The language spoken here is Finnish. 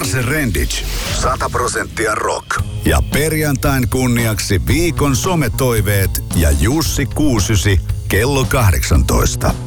Larsen Renditch, 100% rock. Ja perjantain kunniaksi viikon sometoiveet ja Jussi Kuusysi kello 18.